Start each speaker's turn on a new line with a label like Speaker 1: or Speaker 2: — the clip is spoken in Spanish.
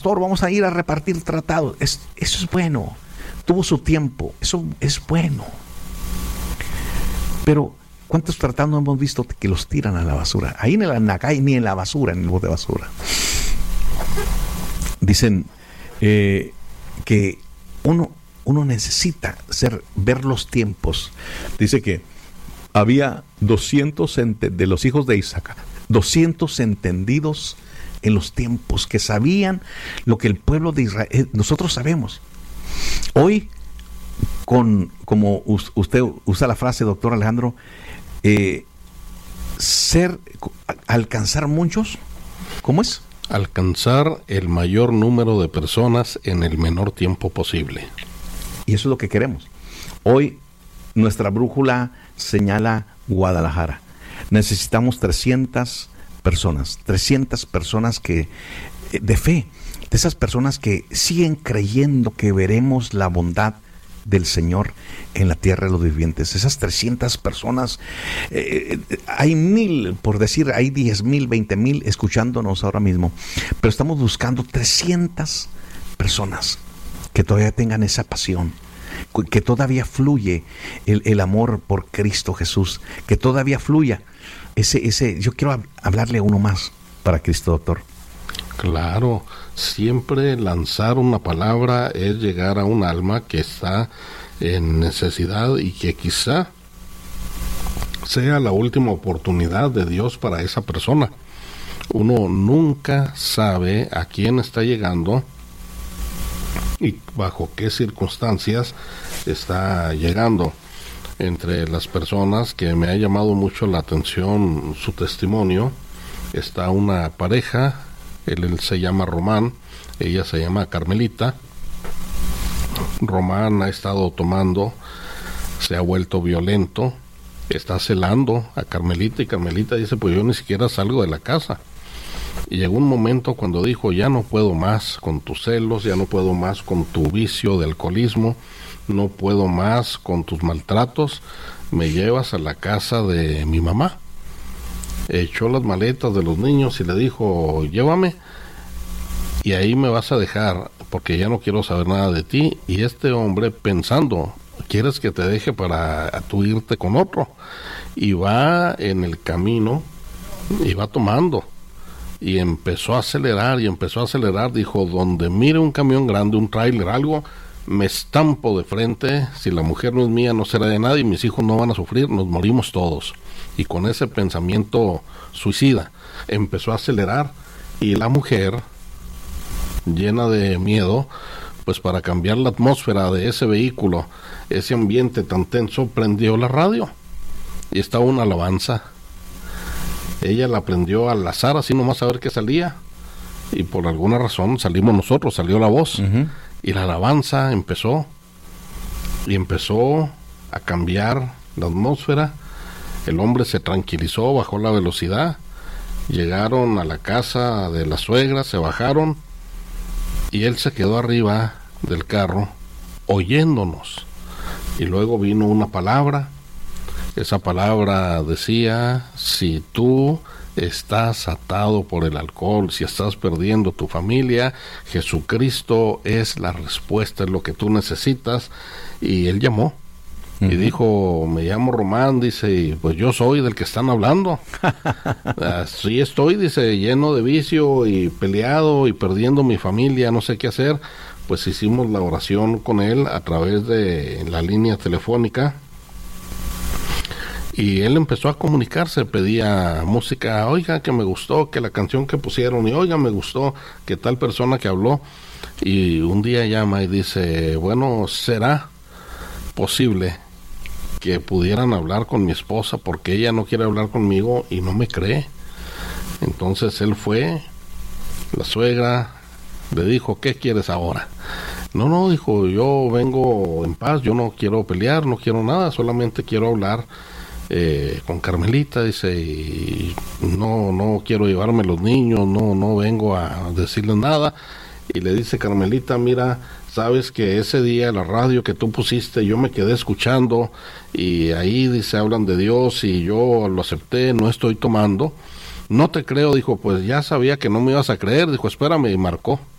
Speaker 1: vamos a ir a repartir tratados. Eso es bueno. Tuvo su tiempo. Eso es bueno. Pero, ¿cuántos tratados no hemos visto que los tiran a la basura? Ahí en la calle, ni en la basura, en el bote de basura. Dicen que uno necesita ver los tiempos. Dice que había 200 de los hijos de Isaac, 200 entendidos en los tiempos, que sabían lo que el pueblo de Israel, nosotros sabemos. Hoy, como usted usa la frase, doctor Alejandro, alcanzar muchos, ¿cómo es?
Speaker 2: Alcanzar el mayor número de personas en el menor tiempo posible.
Speaker 1: Y eso es lo que queremos. Hoy nuestra brújula señala Guadalajara. Necesitamos 300 personas que de fe, de esas personas que siguen creyendo que veremos la bondad del Señor en la tierra de los vivientes. Esas 300 personas, hay 1,000, por decir, hay 10,000, 20,000 escuchándonos ahora mismo, pero estamos buscando 300 personas que todavía tengan esa pasión, que todavía fluye el amor por Cristo Jesús, que todavía fluya yo quiero hablarle a uno más para Cristo, doctor.
Speaker 2: Claro, siempre lanzar una palabra es llegar a un alma que está en necesidad y que quizá sea la última oportunidad de Dios para esa persona. Uno nunca sabe a quién está llegando y bajo qué circunstancias está llegando. Entre las personas que me ha llamado mucho la atención su testimonio, está una pareja, él se llama Román, ella se llama Carmelita. Román ha estado tomando, se ha vuelto violento, está celando a Carmelita y Carmelita dice, pues yo ni siquiera salgo de la casa. Y llegó un momento cuando dijo, ya no puedo más con tus celos, ya no puedo más con tu vicio de alcoholismo, no puedo más con tus maltratos, me llevas a la casa de mi mamá. Echó las maletas de los niños y le dijo, llévame y ahí me vas a dejar porque ya no quiero saber nada de ti. Y este hombre pensando, ¿quieres que te deje para tú irte con otro? Y va en el camino y va tomando y empezó a acelerar, dijo, donde mire un camión grande, un tráiler, algo, me estampo de frente, si la mujer no es mía no será de nadie, mis hijos no van a sufrir, nos morimos todos. Y con ese pensamiento suicida empezó a acelerar y la mujer, llena de miedo, pues para cambiar la atmósfera de ese vehículo, ese ambiente tan tenso, prendió la radio y estaba una alabanza. Ella la prendió al azar, así nomás a ver qué salía, y por alguna razón salimos nosotros, salió la voz. Y la alabanza empezó a cambiar la atmósfera. El hombre se tranquilizó, bajó la velocidad, llegaron a la casa de la suegra, se bajaron y él se quedó arriba del carro oyéndonos. Y luego vino una palabra, esa palabra decía, si tú estás atado por el alcohol, si estás perdiendo tu familia, Jesucristo es la respuesta, es lo que tú necesitas. Y él llamó y dijo, me llamo Román, dice, y pues yo soy del que están hablando. Así estoy, dice, lleno de vicio y peleado y perdiendo mi familia, no sé qué hacer. Pues hicimos la oración con él a través de la línea telefónica. Y él empezó a comunicarse, pedía música, oiga, que me gustó, que la canción que pusieron, y oiga, me gustó, que tal persona que habló. Y un día llama y dice, bueno, ¿será posible que pudieran hablar con mi esposa porque ella no quiere hablar conmigo y no me cree? Entonces él fue, la suegra le dijo, ¿qué quieres ahora? No, dijo, yo vengo en paz, yo no quiero pelear, no quiero nada, solamente quiero hablar con Carmelita, dice, y no quiero llevarme los niños, no vengo a decirles nada. Y le dice Carmelita, mira, sabes que ese día la radio que tú pusiste, yo me quedé escuchando y ahí dice, hablan de Dios y yo lo acepté, no estoy tomando. No te creo, dijo, pues ya sabía que no me ibas a creer, dijo, espérame, y marcó.